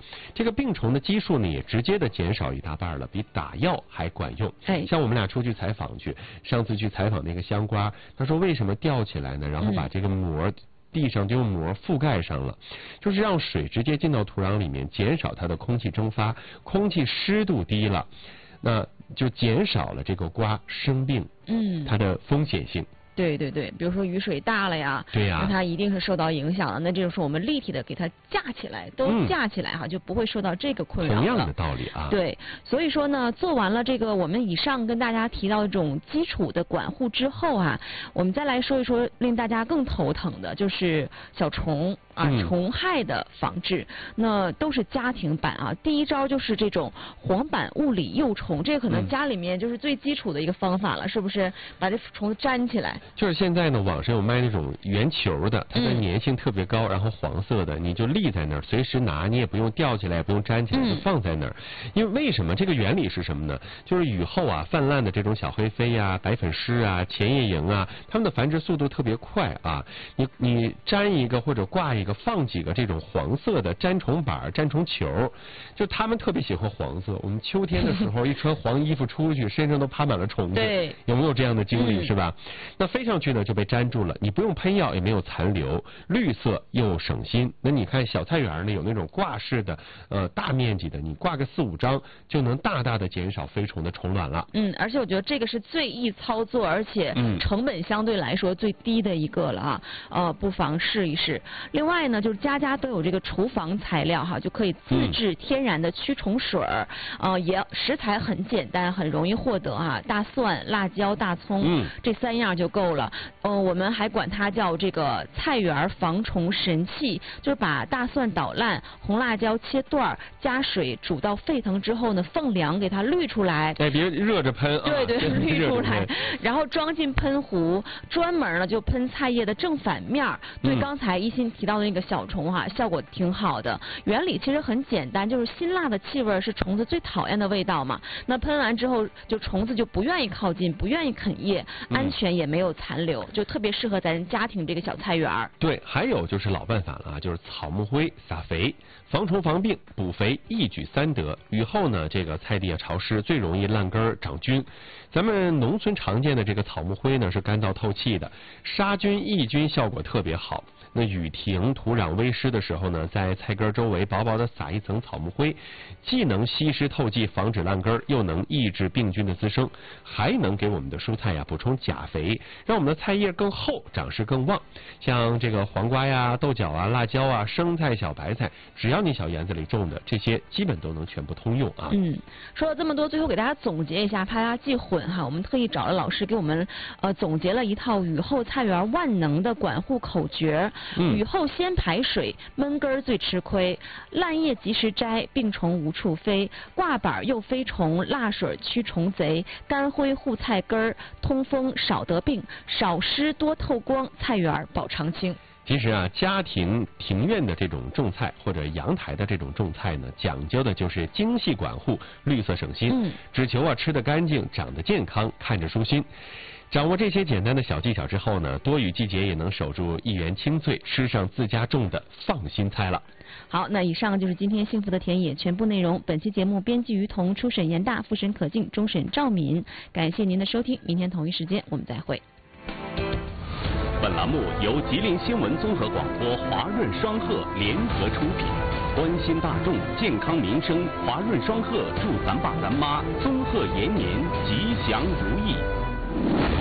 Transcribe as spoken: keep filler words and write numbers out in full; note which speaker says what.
Speaker 1: 这个病虫的基数呢也直接的减少一大半了，比打药还管用。
Speaker 2: 哎，
Speaker 1: 像我们俩出去采访去，上次去采访那个香瓜，他说为什么吊起来呢？然后把这个膜。嗯地上就用膜覆盖上了，就是让水直接进到土壤里面，减少它的空气蒸发，空气湿度低了，那就减少了这个瓜生病，嗯，它的风险性。
Speaker 2: 对对对，比如说雨水大了呀，
Speaker 1: 对呀，
Speaker 2: 那它一定是受到影响的。那这种时候我们立体的给它架起来，都架起来哈，嗯、就不会受到这个困扰了。
Speaker 1: 同样的道理啊。
Speaker 2: 对，所以说呢，做完了这个我们以上跟大家提到的这种基础的管护之后啊，我们再来说一说令大家更头疼的，就是小虫啊、嗯、虫害的防治。那都是家庭版啊。第一招就是这种黄板物理诱虫，这个可能家里面就是最基础的一个方法了，嗯、是不是？把这虫子粘起来。
Speaker 1: 就是现在呢，网上有卖那种圆球的，它的粘性特别高，嗯、然后黄色的，你就立在那儿，随时拿，你也不用吊起来，也不用粘起来，就放在那儿。嗯、因为为什么？这个原理是什么呢？就是雨后啊泛滥的这种小黑飞呀、啊、白粉虱啊、钱叶蝇啊，它们的繁殖速度特别快啊。你你粘一个或者挂一个，放几个这种黄色的粘虫板、粘虫球，就它们特别喜欢黄色。我们秋天的时候一穿黄衣服出去，身上都爬满了虫子。
Speaker 2: 对，
Speaker 1: 有没有这样的经历？
Speaker 2: 嗯、
Speaker 1: 是吧？那飞上去呢就被粘住了，你不用喷药也没有残留，绿色又省心。那你看小菜园呢有那种挂式的，呃大面积的，你挂个四五张就能大大的减少飞虫的虫卵了。
Speaker 2: 嗯，而且我觉得这个是最易操作，而且成本相对来说最低的一个了啊，呃不妨试一试。另外呢，就是家家都有这个厨房材料哈，就可以自制天然的驱虫水儿，呃也食材很简单，很容易获得啊，大蒜、辣椒、大葱，嗯，这三样就够了。呃，我们还管它叫这个菜园防虫神器，就是把大蒜捣烂，红辣椒切段，加水煮到沸腾之后呢，放凉给它滤出来。
Speaker 1: 哎，别热着喷啊！
Speaker 2: 对对，滤出来，然后装进喷壶，专门呢就喷菜叶的正反面。对，刚才一心提到的那个小虫哈、啊，效果挺好的。原理其实很简单，就是辛辣的气味是虫子最讨厌的味道嘛。那喷完之后，就虫子就不愿意靠近，不愿意啃叶，安全也没有残留，就特别适合咱家庭这个小菜园。
Speaker 1: 对，还有就是老办法了啊，就是草木灰撒肥，防虫防病补肥一举三得。雨后呢，这个菜地啊潮湿，最容易烂根长菌。咱们农村常见的这个草木灰呢是干燥透气的，杀菌抑菌效果特别好。那雨停、土壤微湿的时候呢，在菜根周围薄薄的撒一层草木灰，既能吸湿透气，防止烂根，又能抑制病菌的滋生，还能给我们的蔬菜呀补充钾肥，让我们的菜叶更厚，长势更旺。像这个黄瓜呀、豆角啊、辣椒啊、生菜、小白菜，只要你小园子里种的，这些基本都能全部通用啊。
Speaker 2: 嗯，说了这么多，最后给大家总结一下，怕大家记混哈。我们特意找了老师给我们呃总结了一套雨后菜园万能的管护口诀。嗯、雨后先排水，闷根最吃亏；烂叶及时摘，病虫无处飞；挂板诱飞虫，辣水驱虫贼；干灰护菜根儿，通风少得病；少湿多透光，菜园保常青。
Speaker 1: 其实啊，家庭庭院的这种种菜或者阳台的这种种菜呢，讲究的就是精细管护，绿色省心，嗯、只求啊吃得干净，长得健康，看着舒心。掌握这些简单的小技巧之后呢，多雨季节也能守住一园清脆，吃上自家种的放心菜了。
Speaker 2: 好，那以上就是今天幸福的田野全部内容。本期节目编辑于彤，初审严大，复审可敬，终审赵敏。感谢您的收听，明天同一时间我们再会。
Speaker 3: 本栏目由吉林新闻综合广播、华润双鹤联合出品，关心大众健康民生，华润双鹤祝咱爸咱妈综合延年，吉祥如意。